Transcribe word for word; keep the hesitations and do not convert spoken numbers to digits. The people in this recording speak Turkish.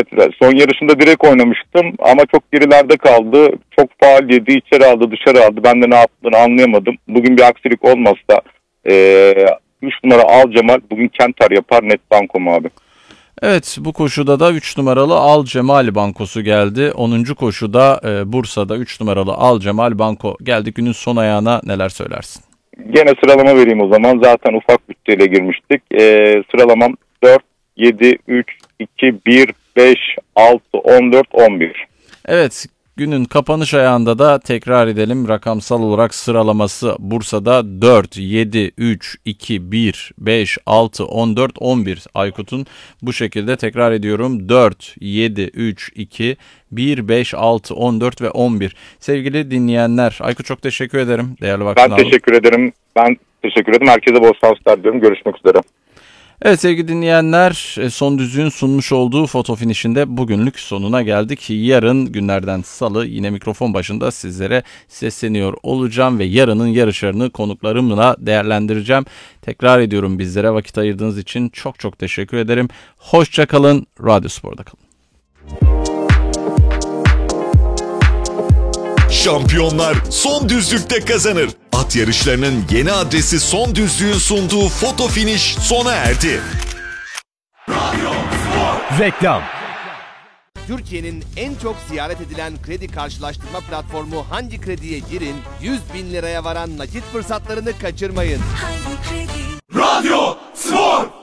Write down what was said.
Evet, son yarışında direkt oynamıştım ama çok gerilerde kaldı. Çok faal yedi, içeri aldı, dışarı aldı. Ben de ne yaptığını anlayamadım. Bugün bir aksilik olmazsa üç e, numara Al Cemal bugün Kentar yapar, net bankom abi. Evet, bu koşuda da üç numaralı Al Cemal bankosu geldi. onuncu koşuda e, Bursa'da üç numaralı Al Cemal banko geldi. Günün son ayağına neler söylersin? Gene sıralama vereyim o zaman. Zaten ufak bütçeyle girmiştik. E, sıralamam dört, yedi, üç, iki, bir, beş, altı, on dört, on bir. Evet, günün kapanış ayağında da tekrar edelim. Rakamsal olarak sıralaması Bursa'da dört, yedi, üç, iki, bir, beş, altı, on dört, on bir. Aykut'un bu şekilde, tekrar ediyorum, dört, yedi, üç, iki, bir, beş, altı, on dört ve on bir. Sevgili dinleyenler, Aykut çok teşekkür ederim. Değerli vaktini Ben teşekkür aldım. ederim. Ben teşekkür ederim. Herkese bol şanslar diliyorum. Görüşmek üzere. Evet sevgili dinleyenler, Son Düzlüğün sunmuş olduğu foto finişinde bugünlük sonuna geldik. Yarın günlerden salı yine mikrofon başında sizlere sesleniyor olacağım ve yarının yarışlarını konuklarımla değerlendireceğim. Tekrar ediyorum, bizlere vakit ayırdığınız için çok çok teşekkür ederim. Hoşça kalın, Radyo Spor'da kalın. Şampiyonlar Son Düzlük'te kazanır. At yarışlarının yeni adresi Son Düzlük'ün sunduğu foto finish sona erdi. Radyo Spor. Reklam. Türkiye'nin en çok ziyaret edilen kredi karşılaştırma platformu Hangi Kredi'ye girin, yüz bin liraya varan nakit fırsatlarını kaçırmayın. Radyo Spor.